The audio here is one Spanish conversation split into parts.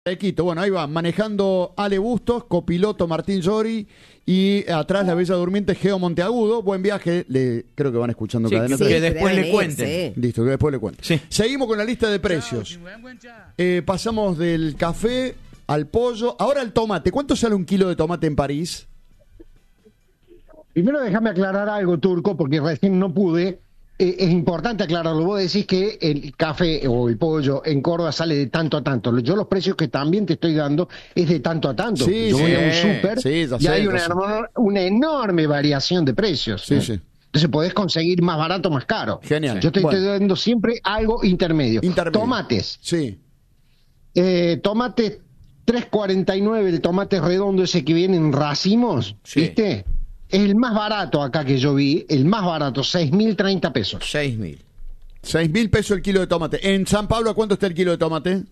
Quito. Bueno, ahí va, manejando Ale Bustos, copiloto Martín Llori y atrás la Bella Durmiente Geo Monteagudo. Buen viaje, creo que van escuchando sí, cadena. que después le cuenten. Listo, que después le cuenten. Sí. Seguimos con la lista de precios. Pasamos del café al pollo, ahora el tomate. ¿Cuánto sale un kilo de tomate en París? Primero déjame aclarar algo, Turco, porque recién no pude. Es importante aclararlo. Vos decís que el café o el pollo en Córdoba sale de tanto a tanto. Yo los precios que también te estoy dando es de tanto a tanto. Sí, Yo sí, voy a un súper y hay ya sé. una enorme variación de precios. Sí, sí. Entonces podés conseguir más barato, más caro. Genial. Yo te estoy dando siempre algo intermedio. Tomates. Sí. Tomate 3.49, el tomate redondo ese que viene en racimos, Sí. ¿viste? Es el más barato acá que yo vi, el más barato, 6.030 pesos. 6.000. 6.000 pesos el kilo de tomate. ¿En San Pablo a cuánto está el kilo de tomate?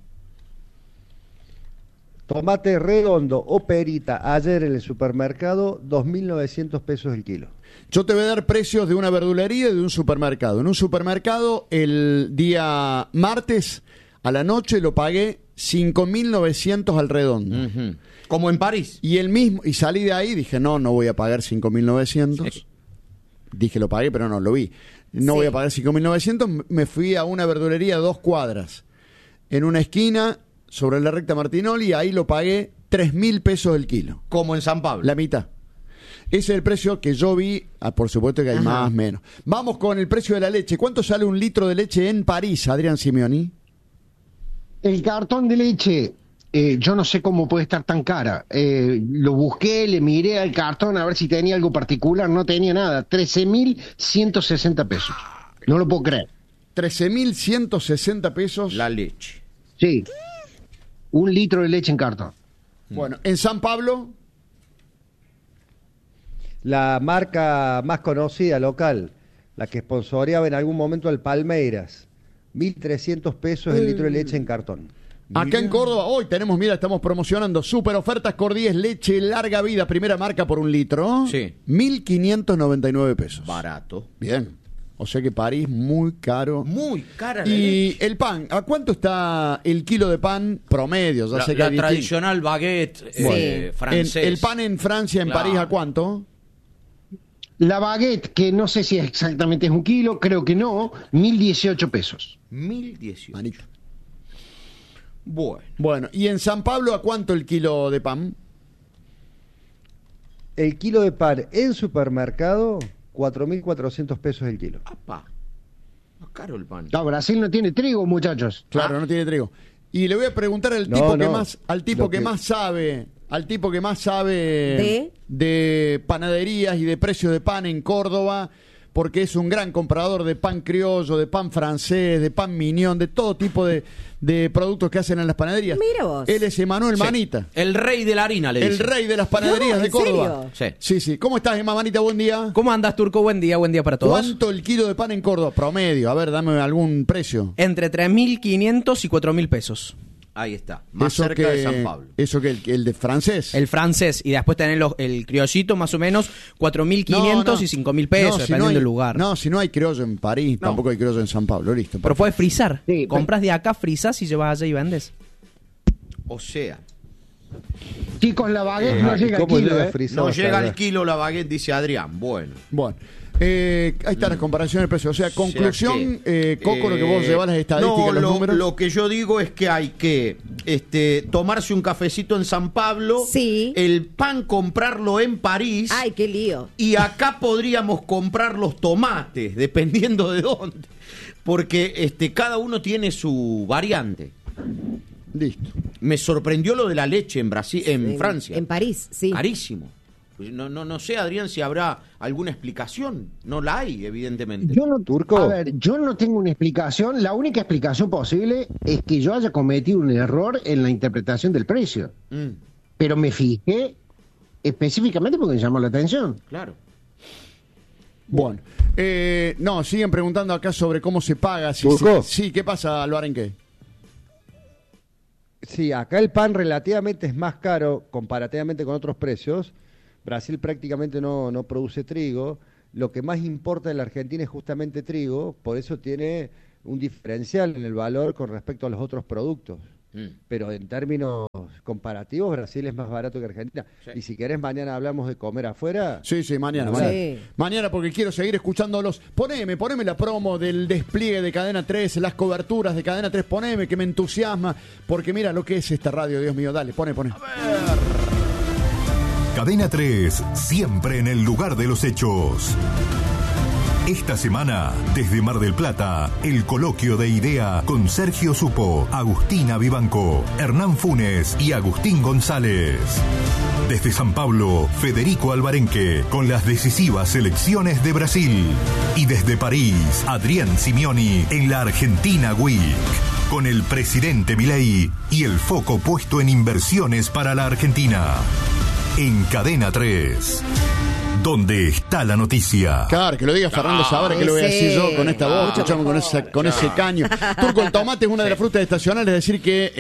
Tomate redondo o perita, ayer en el supermercado, 2.900 pesos el kilo. Yo te voy a dar precios de una verdulería y de un supermercado. En un supermercado, el día martes a la noche lo pagué 5.900 al redondo. Uh-huh. Como en París. Y salí de ahí, dije, no voy a pagar 5.900. Sí. Dije, lo pagué, pero no, lo vi. No voy a pagar 5.900. Me fui a una verdulería a 2 cuadras. En una esquina, sobre la recta Martinoli, ahí lo pagué 3.000 pesos el kilo. Como en San Pablo. La mitad. Ese es el precio que yo vi. Por supuesto que hay más, menos. Vamos con el precio de la leche. ¿Cuánto sale un litro de leche en París, Adrián Simeoni? El cartón de leche, yo no sé cómo puede estar tan cara. Lo busqué, le miré al cartón a ver si tenía algo particular. No tenía nada. 13.160 pesos. No lo puedo creer. 13.160 pesos. La leche. Sí. Un litro de leche en cartón. Bueno, en San Pablo, La marca más conocida local, la que sponsoreaba en algún momento al Palmeiras, 1.300 pesos el litro de leche en cartón. acá en Córdoba, hoy tenemos, estamos promocionando super ofertas Cordíes Leche Larga Vida, primera marca por un litro. Sí. 1.599 pesos. Barato. Bien. O sea que París, muy caro. Muy cara la Y leche. el pan, ¿a cuánto está el kilo de pan promedio? Ya sé que La hay distinto. tradicional baguette francés. El pan en Francia, en Claro. París, ¿a cuánto? La baguette, que no sé si exactamente es un kilo, creo que no, 1.018 pesos. 1.018. Manito. Bueno. Bueno, ¿y en San Pablo a cuánto el kilo de pan? El kilo de pan en supermercado, 4.400 pesos el kilo. Apa. Más caro el pan. No, Brasil no tiene trigo, muchachos. Claro, no tiene trigo. Y le voy a preguntar al tipo que más sabe de panaderías y de precios de pan en Córdoba, porque es un gran comprador de pan criollo, de pan francés, de pan mignon, de todo tipo de productos que hacen en las panaderías. Mira vos. Él es Emanuel Sí. Manita. El rey de la harina, le El dicen. rey de las panaderías No, de ¿en Córdoba. serio? Sí. ¿Cómo estás, Emma Manita? Buen día. ¿Cómo andas, Turco? Buen día para todos. ¿Cuánto el kilo de pan en Córdoba? Promedio. A ver, dame algún precio. Entre 3.500 y 4.000 pesos. Ahí está. Más Eso cerca de San Pablo. Eso que el de francés. El francés. Y después tenés el criollito, más o menos, 4.500 y 5.000 pesos, dependiendo del lugar. No, si no hay criollo en París, tampoco hay criollo en San Pablo. Listo. Pero puedes frizar. Sí, Compras de acá, frizas y llevas allá y vendes. O sea, Chicos, la baguette no ¿Y llega al cómo kilo, llega ¿eh? frisado no hasta llega allá? al kilo la baguette, dice Adrián. Bueno. Bueno, ahí están las comparaciones de precios. O sea, conclusión, Coco, lo que vos llevas las estadísticas, los números. Lo que yo digo es que hay que tomarse un cafecito en San Pablo, Sí. el pan comprarlo en París, Ay, qué lío. y acá podríamos comprar los tomates, dependiendo de dónde. Porque cada uno tiene su variante. Listo. Me sorprendió lo de la leche en Brasil, en Francia. En París, sí. Carísimo. Pues no sé, Adrián, si habrá alguna explicación. No la hay, evidentemente. Turco. A ver, yo no tengo una explicación. La única explicación posible es que yo haya cometido un error en la interpretación del precio. Pero me fijé específicamente porque me llamó la atención. Claro. Bueno. No, siguen preguntando acá sobre cómo se paga. ¿Turco? Sí, ¿qué pasa, Alvarenque? Sí, acá el pan relativamente es más caro comparativamente con otros precios. Brasil prácticamente no produce trigo. Lo que más importa en la Argentina es justamente trigo, por eso tiene un diferencial en el valor con respecto a los otros productos. Pero en términos comparativos, Brasil es más barato que Argentina. Sí. Y si querés, mañana hablamos de comer afuera. Sí, mañana. Sí. Mañana porque quiero seguir escuchándolos. Poneme la promo del despliegue de Cadena 3, las coberturas de Cadena 3, poneme, que me entusiasma, porque mira lo que es esta radio, Dios mío, dale, pone. Cadena 3, siempre en el lugar de los hechos. Esta semana, desde Mar del Plata, el coloquio de idea con Sergio Supo, Agustina Vivanco, Hernán Funes y Agustín González. Desde San Pablo, Federico Alvarenque, con las decisivas selecciones de Brasil. Y desde París, Adrián Simioni, en la Argentina Week, con el presidente Milei y el foco puesto en inversiones para la Argentina. En Cadena 3. ¿Dónde está la noticia? Claro, que lo diga Fernando Sabre, que lo voy a decir yo con esta voz, escuchamos con ese caño. Turco, el tomate es una de las frutas estacionales, es decir, que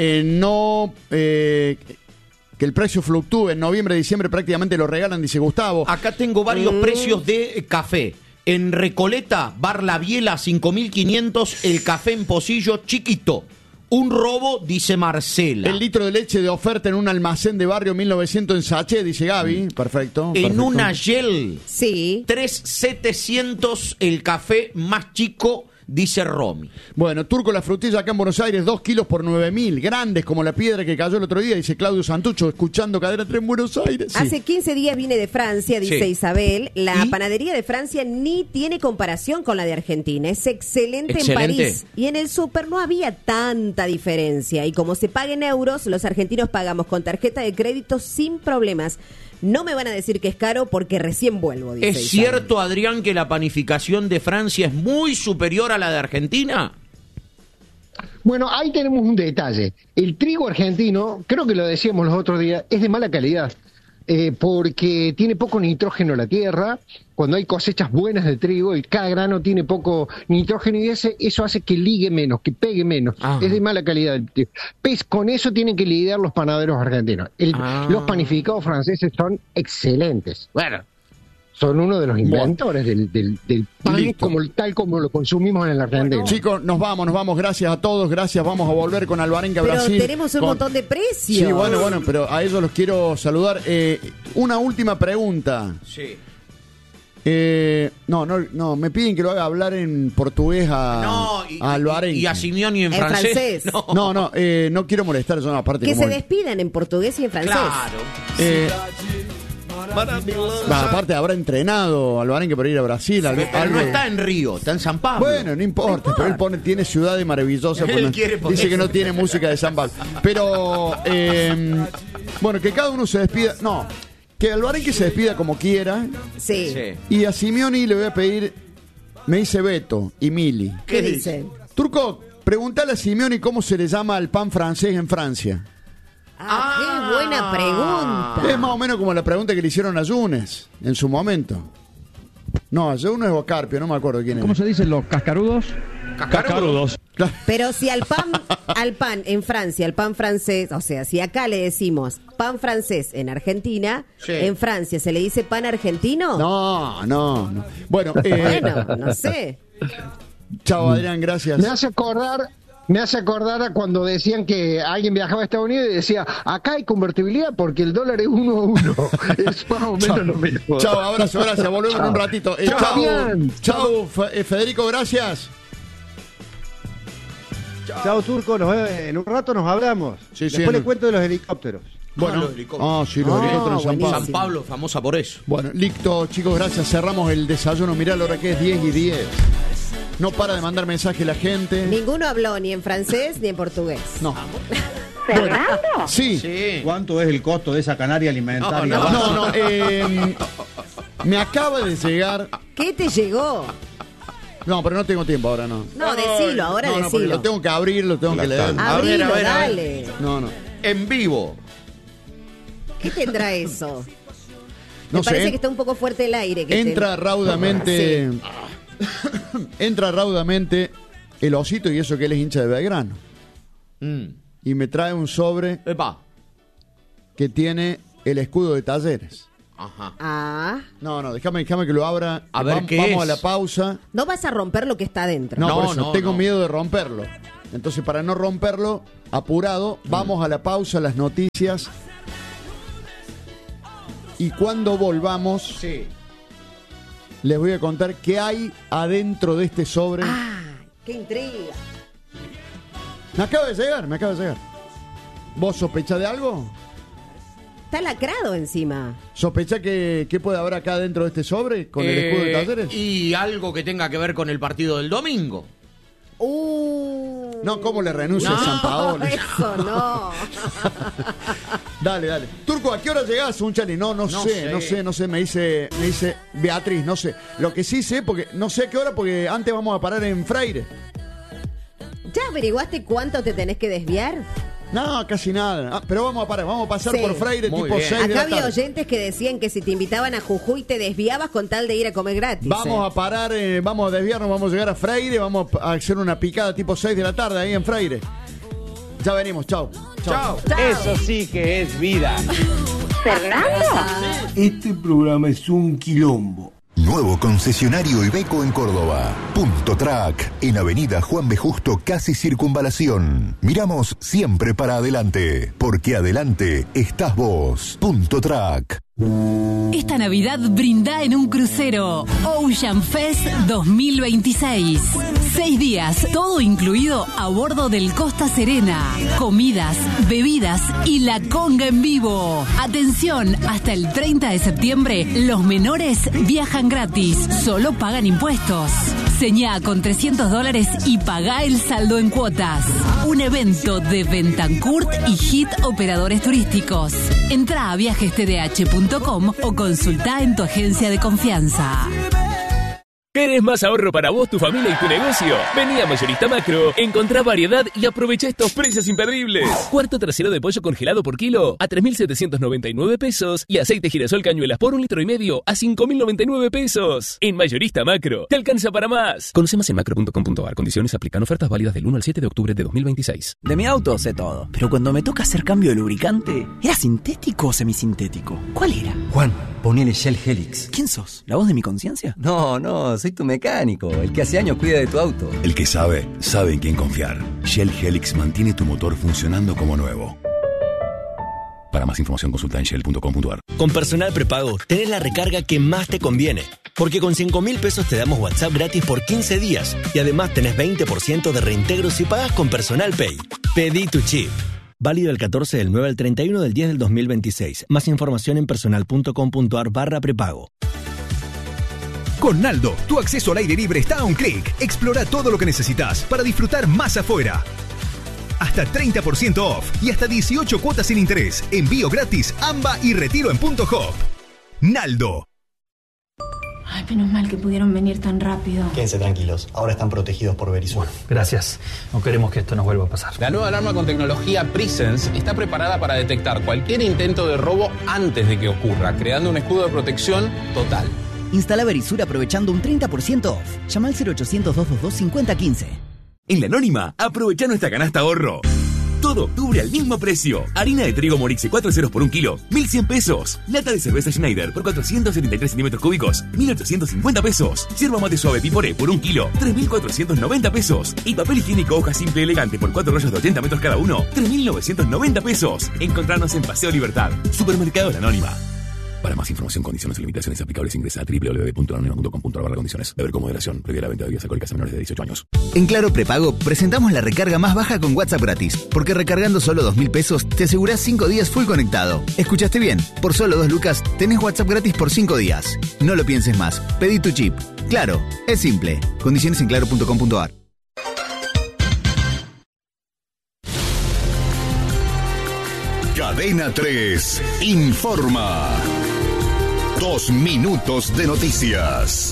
que el precio fluctúe. En noviembre, diciembre prácticamente lo regalan, dice Gustavo. Acá tengo varios precios de café. En Recoleta, Bar La Biela, 5.500, el café en pocillo chiquito. Un robo, dice Marcela. El litro de leche de oferta en un almacén de barrio 1900 en Sachet, dice Gaby. Perfecto. En una Yel, Sí. 3.700 el café más chico, dice Romy. Bueno, Turco, la frutilla acá en Buenos Aires, 2 kilos por 9.000. Grandes como la piedra que cayó el otro día, dice Claudio Santucho, escuchando Cadena 3 en Buenos Aires. Sí. Hace 15 días vine de Francia, dice Sí. Isabel. La ¿Y? panadería de Francia ni tiene comparación con la de Argentina. Es excelente en Excelente. París. Y en el súper no había tanta diferencia. Y como se paga en euros, los argentinos pagamos con tarjeta de crédito sin problemas. No me van a decir que es caro porque recién vuelvo, dice ¿Es Isabel. cierto, Adrián, que la panificación de Francia es muy superior a la de Argentina? Bueno, ahí tenemos un detalle. El trigo argentino, creo que lo decíamos los otros días, es de mala calidad. Porque tiene poco nitrógeno la tierra, cuando hay cosechas buenas de trigo y cada grano tiene poco nitrógeno y eso hace que ligue menos, que pegue menos. Es de mala calidad el trigo. Con eso tienen que lidiar los panaderos argentinos. Los panificados franceses son excelentes. Bueno, son uno de los inventores del pan tal como lo consumimos en la Argentina. Chicos, nos vamos, gracias a todos, gracias, vamos a volver con Alvarenga Pero Brasil. tenemos un montón de precios. Sí, bueno, pero a ellos los quiero saludar. Una última pregunta. Sí. No, me piden que lo haga hablar en portugués a Alvarenga. Y a Simioni en En francés. francés. No quiero molestar, yo aparte. Que como se despidan en portugués y en francés. Claro. Aparte habrá entrenado Alvarenga para ir a Brasil. Pero no está en Río, está en San Pablo. Bueno, no importa, pero él tiene ciudades maravillosas. Él quiere poner- Dice que no tiene música de San Pablo. Pero, bueno, que cada uno se despida. No, que Alvarenga se despida como quiera. Sí. Sí. Y a Simioni le voy a pedir, me dice Beto y Mili. ¿Qué dicen? Turco, pregúntale a Simioni cómo se le llama al pan francés en Francia. Qué buena pregunta. Es más o menos como la pregunta que le hicieron a Yunes en su momento. No, a Yunes o a Carpio, no me acuerdo quién es. ¿Cómo se dicen los cascarudos? Cascarudos. Pero si al pan en Francia, el pan francés, o sea, si acá le decimos pan francés en Argentina, Sí. en Francia se le dice pan argentino. No. Bueno, Bueno, no sé. chao Adrián, gracias. Me hace acordar a cuando decían que alguien viajaba a Estados Unidos y decía, acá hay convertibilidad porque el dólar es 1 a 1. Es más o menos lo mismo. Chao, abrazo, gracias. Volvemos en un ratito. Chao, Federico, gracias. Chao, Turco, en un rato nos hablamos. Sí, Después le cuento de los helicópteros. Bueno, los helicópteros. sí, los helicópteros en San Pablo. San Pablo, famosa por eso. Bueno, listo, chicos, gracias. Cerramos el desayuno. Mirá la hora que es 10:10. No para de mandar mensaje la gente. Ninguno habló ni en francés ni en portugués. No. ¿Fernando? Sí. ¿Cuánto es el costo de esa canaria alimentaria? No. Me acaba de llegar. ¿Qué te llegó? No, pero no tengo tiempo ahora, no. No, decilo, ahora No, porque decilo. lo tengo que abrir, lo tengo que leer. Abrilo, A ver. dale. No. En vivo. ¿Qué tendrá eso? No Me parece sé. que está un poco fuerte el aire. Que Entra raudamente. Sí. Entra raudamente el osito y eso que él es hincha de Belgrano. Y me trae un sobre Epa. que tiene el escudo de Talleres. Ajá. No, déjame que lo abra. A ver qué vamos es. a la pausa. No vas a romper lo que está adentro. No, No, por eso no, tengo no. miedo de romperlo. Entonces, para no romperlo, apurado, vamos a la pausa, las noticias. Y cuando volvamos, les voy a contar qué hay adentro de este sobre. ¡Ah! ¡Qué intriga! Me acaba de llegar. ¿Vos sospechás de algo? Está lacrado encima. ¿Sospechás que puede haber acá dentro de este sobre con el escudo de Talleres? Y algo que tenga que ver con el partido del domingo. No, ¿cómo le renuncia a Sampaoli? Eso no. Dale. Turco, ¿a qué hora llegás, Unchani? No sé, me dice Beatriz, no sé. Lo que sí sé, porque no sé a qué hora, porque antes vamos a parar en Freire. ¿Ya averiguaste cuánto te tenés que desviar? No, casi nada. Pero vamos a pasar por Freire Muy tipo bien. 6 de Acá la tarde. había oyentes que decían que si te invitaban a Jujuy te desviabas con tal de ir a comer gratis. Vamos a parar, vamos a desviarnos, vamos a llegar a Freire, vamos a hacer una picada tipo 6 de la tarde ahí en Freire. Ya venimos, chau. Eso sí que es vida. Este programa es un quilombo. Nuevo concesionario Iveco en Córdoba. Punto Track, en Avenida Juan B. Justo, casi Circunvalación. Miramos siempre para adelante, porque adelante estás vos. Punto Track. Esta Navidad brinda en un crucero. Ocean Fest 2026. 6 días, todo incluido a bordo del Costa Serena. Comidas, bebidas y la conga en vivo. Atención, hasta el 30 de septiembre, los menores viajan gratis. Solo pagan impuestos. Señá con $300 y pagá el saldo en cuotas. Un evento de Bentancourt y Hit Operadores Turísticos. Entrá a viajestdh.com o consultá en tu agencia de confianza. ¿Querés más ahorro para vos, tu familia y tu negocio? Vení a Mayorista Macro, encontrá variedad y aprovecha estos precios imperdibles. Cuarto trasero de pollo congelado por kilo a 3.799 pesos y aceite girasol cañuelas por 1,5 litros a 5.099 pesos. En Mayorista Macro, te alcanza para más. Conoce más en macro.com.ar. Condiciones aplican. Ofertas válidas del 1 al 7 de octubre de 2026. De mi auto sé todo, pero cuando me toca hacer cambio de lubricante, ¿era sintético o semisintético? ¿Cuál era? Juan, ponele Shell Helix. ¿Quién sos? ¿La voz de mi conciencia? No, soy tu mecánico, el que hace años cuida de tu auto. El que sabe en quién confiar. Shell Helix mantiene tu motor funcionando como nuevo. Para más información consulta en shell.com.ar. Con Personal Prepago tenés la recarga que más te conviene. Porque con 5.000 pesos te damos WhatsApp gratis por 15 días. Y además tenés 20% de reintegro si pagas con Personal Pay. Pedí tu chip. Válido del 14 del 9 al 31 del 10 del 2026. Más información en personal.com.ar/prepago. Con Naldo, tu acceso al aire libre está a un clic. Explora todo lo que necesitas para disfrutar más afuera. Hasta 30% off y hasta 18 cuotas sin interés. Envío gratis, AMBA y retiro en Punto Hop. Naldo. Ay, menos mal que pudieron venir tan rápido. Quédense tranquilos, ahora están protegidos por Verisur. Gracias, no queremos que esto nos vuelva a pasar. La nueva alarma con tecnología Presence está preparada para detectar cualquier intento de robo antes de que ocurra, creando un escudo de protección total. Instala Verisur aprovechando un 30% off. Llama al 0800-222-5015. En La Anónima, aprovecha nuestra canasta ahorro. Todo octubre al mismo precio. Harina de trigo Morixe 4 ceros por 1 kilo, 1.100 pesos. Lata de cerveza Schneider por 473 centímetros cúbicos, 1.850 pesos. Yerba mate suave Piporé por 1 kilo, 3.490 pesos. Y papel higiénico hoja simple elegante por 4 rollos de 80 metros cada uno, 3.990 pesos. Encontrarnos en Paseo Libertad. Supermercado La Anónima. Para más información, condiciones y limitaciones aplicables, ingresa a www.lanonima.com.ar/condiciones. Beber con moderación. Prohibida la venta de bebidas alcohólicas a menores de 18 años. En Claro Prepago presentamos la recarga más baja con WhatsApp gratis. Porque recargando solo 2.000 pesos te asegurás 5 días full conectado. ¿Escuchaste bien? Por solo 2 lucas tenés WhatsApp gratis por 5 días. No lo pienses más. Pedí tu chip. Claro, es simple. Condiciones en claro.com.ar. Cadena 3 informa. 2 minutos de noticias.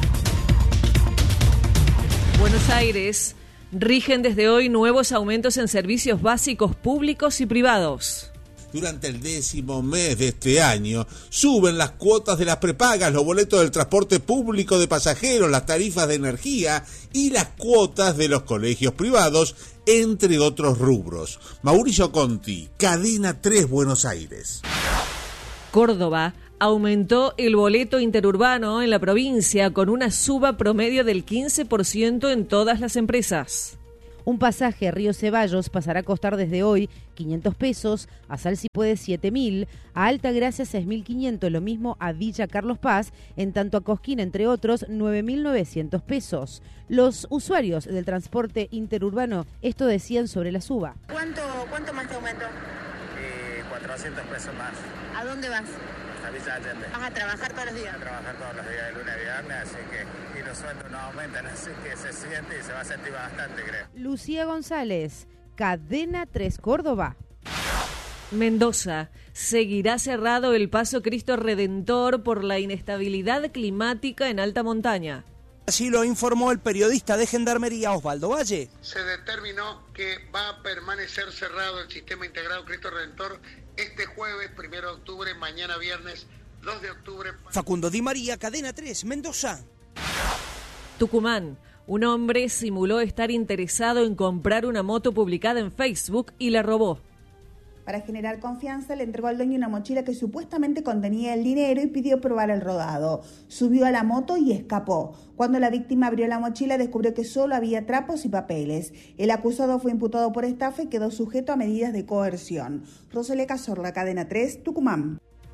Buenos Aires rigen desde hoy nuevos aumentos en servicios básicos públicos y privados. Durante el 10º mes de este año, suben las cuotas de las prepagas, los boletos del transporte público de pasajeros, las tarifas de energía y las cuotas de los colegios privados, entre otros rubros. Mauricio Conti, Cadena 3 Buenos Aires. Córdoba aumentó el boleto interurbano en la provincia con una suba promedio del 15% en todas las empresas. Un pasaje a Río Ceballos pasará a costar desde hoy 500 pesos, a Sal Si Puede 7.000, a Altagracia 6.500, lo mismo a Villa Carlos Paz, en tanto a Cosquín, entre otros, 9.900 pesos. Los usuarios del transporte interurbano esto decían sobre la suba. ¿Cuánto más te aumentó? 400 pesos más. ¿A dónde vas? A Villa Allende. ¿Vas a trabajar todos los días? A trabajar todos los días de lunes a viernes, así que, y los sueldos no aumentan, así que se siente y se va a sentir bastante, creo. Lucía González, Cadena 3 Córdoba. Mendoza. Seguirá cerrado el paso Cristo Redentor por la inestabilidad climática en alta montaña. Así lo informó el periodista de Gendarmería Osvaldo Valle. Se determinó que va a permanecer cerrado el sistema integrado Cristo Redentor este jueves, 1 de octubre, mañana viernes, 2 de octubre. Facundo Di María, Cadena 3, Mendoza. Tucumán. Un hombre simuló estar interesado en comprar una moto publicada en Facebook y la robó. Para generar confianza, le entregó al dueño una mochila que supuestamente contenía el dinero y pidió probar el rodado. Subió a la moto y escapó. Cuando la víctima abrió la mochila, descubrió que solo había trapos y papeles. El acusado fue imputado por estafa y quedó sujeto a medidas de coerción. Rosalía Cazorla, Cadena 3, Tucumán.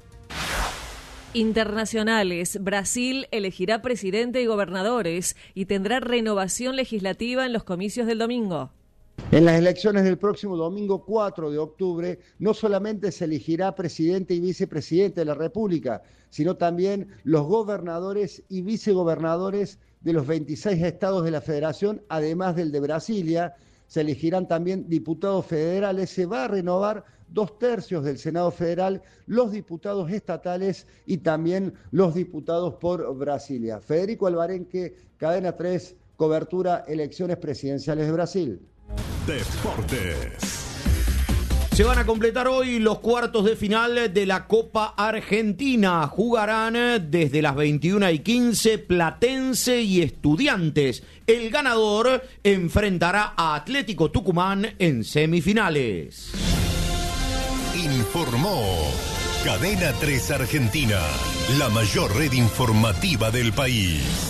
Internacionales. Brasil elegirá presidente y gobernadores y tendrá renovación legislativa en los comicios del domingo. En las elecciones del próximo domingo 4 de octubre, no solamente se elegirá presidente y vicepresidente de la República, sino también los gobernadores y vicegobernadores de los 26 estados de la Federación, además del de Brasilia. Se elegirán también diputados federales, se va a renovar 2/3 del Senado Federal, los diputados estatales y también los diputados por Brasilia. Federico Alvarenque, Cadena 3, cobertura elecciones presidenciales de Brasil. Deportes. Se van a completar hoy los cuartos de final de la Copa Argentina. Jugarán desde las 21:15 Platense y Estudiantes. El ganador enfrentará a Atlético Tucumán en semifinales. Informó Cadena 3 Argentina, la mayor red informativa del país.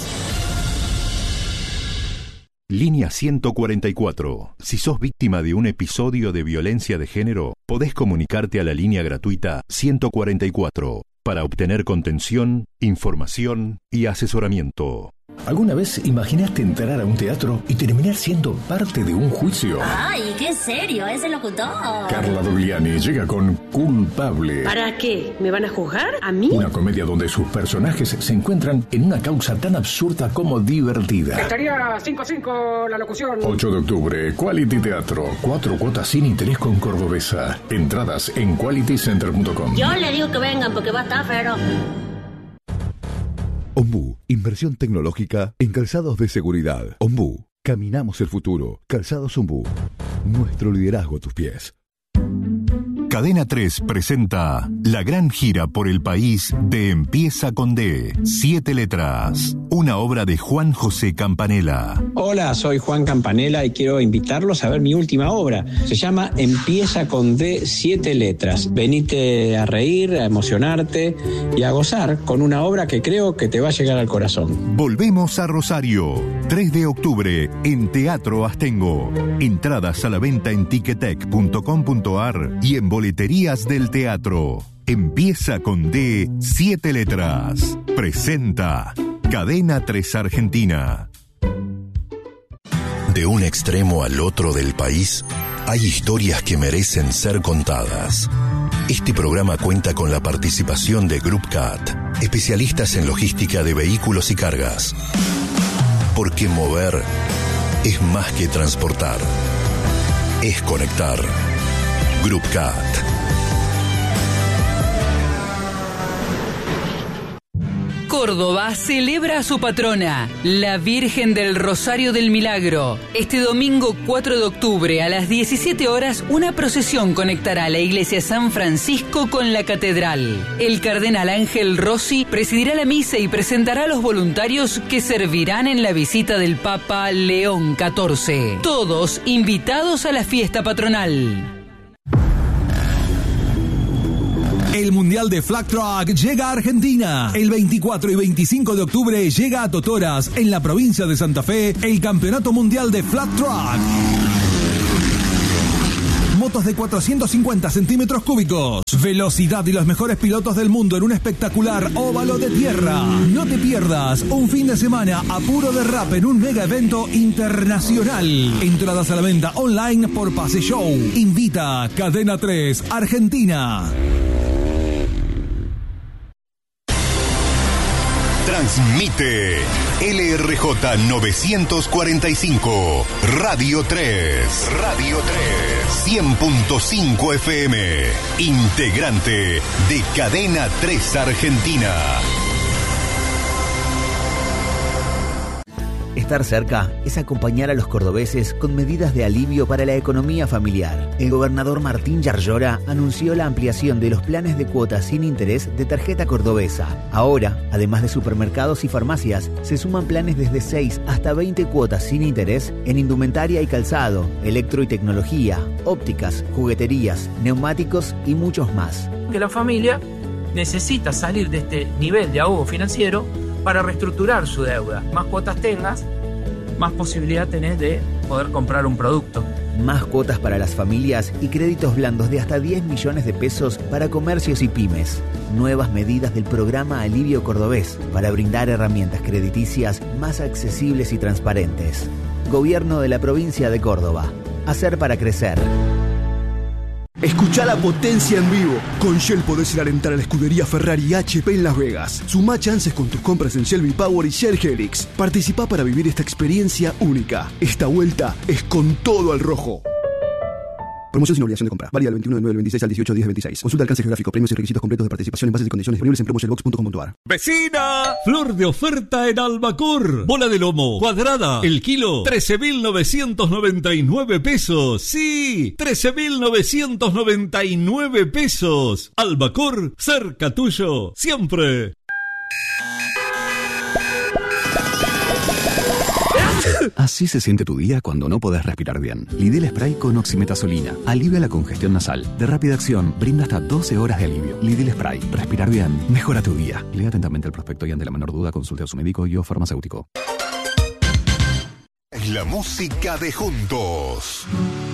Línea 144. Si sos víctima de un episodio de violencia de género, podés comunicarte a la línea gratuita 144 para obtener contención, información y asesoramiento. ¿Alguna vez imaginaste entrar a un teatro y terminar siendo parte de un juicio? ¡Ay, qué serio! ¡Es el locutor! Carla Dogliani llega con Culpable. ¿Para qué? ¿Me van a juzgar? ¿A mí? Una comedia donde sus personajes se encuentran en una causa tan absurda como divertida. Estaría 5-5 la locución. 8 de octubre, Quality Teatro. 4 cuotas sin interés con Cordobesa. Entradas en qualitycenter.com. Yo le digo que vengan porque va a estar fero. Ombú, inversión tecnológica en calzados de seguridad. Ombú, caminamos el futuro. Calzados Ombú, nuestro liderazgo a tus pies. Cadena 3 presenta la gran gira por el país de Empieza con D, 7 letras, una obra de Juan José Campanella. Hola, soy Juan Campanella y quiero invitarlos a ver mi última obra. Se llama Empieza con D, 7 letras. Venite a reír, a emocionarte y a gozar con una obra que creo que te va a llegar al corazón. Volvemos a Rosario, 3 de octubre, en Teatro Astengo. Entradas a la venta en ticketek.com.ar y en boleterías del teatro. Empieza con D, 7 letras. Presenta Cadena 3 Argentina. De un extremo al otro del país, hay historias que merecen ser contadas. Este programa cuenta con la participación de Group CAT, especialistas en logística de vehículos y cargas. Porque mover es más que transportar, es conectar. Group CAT. Córdoba celebra a su patrona, la Virgen del Rosario del Milagro. Este domingo 4 de octubre a las 17 horas, una procesión conectará la iglesia San Francisco con la catedral. El cardenal Ángel Rossi presidirá la misa y presentará a los voluntarios que servirán en la visita del Papa León XIV. Todos invitados a la fiesta patronal. El Mundial de Flag Truck llega a Argentina. El 24 y 25 de octubre llega a Totoras, en la provincia de Santa Fe, el Campeonato Mundial de Flag Truck. autos de 450 centímetros cúbicos. Velocidad y los mejores pilotos del mundo en un espectacular óvalo de tierra. No te pierdas un fin de semana a puro derrape en un mega evento internacional. Entradas a la venta online por Pase Show. Invita Cadena 3 Argentina. Transmite LRJ 945, Radio 3, 100.5 FM, integrante de Cadena 3 Argentina. Estar cerca es acompañar a los cordobeses con medidas de alivio para la economía familiar. El gobernador Martín Yarlora anunció la ampliación de los planes de cuotas sin interés de tarjeta cordobesa. Ahora, además de supermercados y farmacias, se suman planes desde 6 hasta 20 cuotas sin interés en indumentaria y calzado, electro y tecnología, ópticas, jugueterías, neumáticos y muchos más. Que la familia necesita salir de este nivel de ahogo financiero para reestructurar su deuda. Más cuotas tengas, más posibilidad tenés de poder comprar un producto. Más cuotas para las familias y créditos blandos de hasta 10 millones de pesos para comercios y pymes. Nuevas medidas del programa Alivio Cordobés para brindar herramientas crediticias más accesibles y transparentes. Gobierno de la provincia de Córdoba. Hacer para crecer. Escuchá la potencia en vivo. Con Shell podés ir a alentar a la escudería Ferrari HP en Las Vegas. Sumá chances con tus compras en Shell V-Power y Shell Helix. Participá para vivir esta experiencia única. Esta vuelta es con todo al rojo. Promoción sin obligación de compra. Válida del 21 de 9 del 26 al 18 de 10 del 26. Consulta alcance geográfico, premios y requisitos completos de participación en bases y condiciones disponibles en promoshellbox.com.ar. ¡Vecina! Flor de oferta en Albacor. Bola de lomo cuadrada. El kilo 13.999 pesos. Sí, 13.999 pesos. Albacor, cerca tuyo, siempre. Así se siente tu día cuando no podés respirar bien. Lidl Spray con oximetazolina. Alivia la congestión nasal. De rápida acción, brinda hasta 12 horas de alivio. Lidl Spray. Respirar bien. Mejora tu día. Lea atentamente el prospecto y ante la menor duda consulte a su médico y o farmacéutico. La música de Juntos.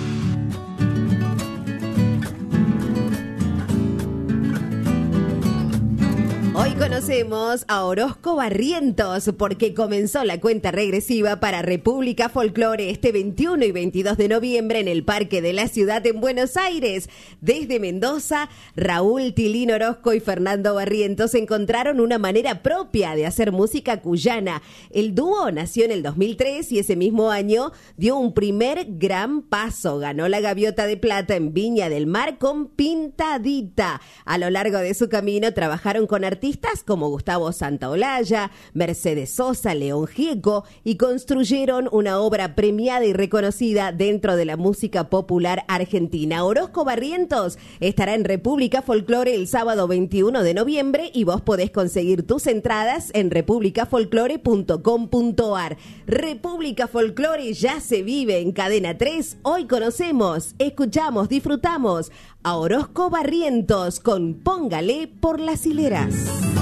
Hoy conocemos a Orozco Barrientos porque comenzó la cuenta regresiva para República Folklore este 21 y 22 de noviembre en el Parque de la Ciudad en Buenos Aires. Desde Mendoza, Raúl Tilín Orozco y Fernando Barrientos encontraron una manera propia de hacer música cuyana. El dúo nació en el 2003 y ese mismo año dio un primer gran paso. Ganó la Gaviota de Plata en Viña del Mar con Pintadita. A lo largo de su camino trabajaron con artistas como Gustavo Santaolalla, Mercedes Sosa, León Gieco y construyeron una obra premiada y reconocida dentro de la música popular argentina. Orozco Barrientos estará en República Folklore el sábado 21 de noviembre y vos podés conseguir tus entradas en republicafolklore.com.ar. República Folklore ya se vive en Cadena 3. Hoy conocemos, escuchamos, disfrutamos a Orozco Barrientos con Póngale por las hileras.